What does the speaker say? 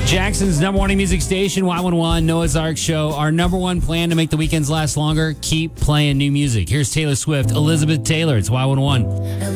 Jackson's number one music station, Y11, Noah's Ark Show. Our number one plan to make the weekends last longer, keep playing new music. Here's Taylor Swift, Elizabeth Taylor. It's Y11.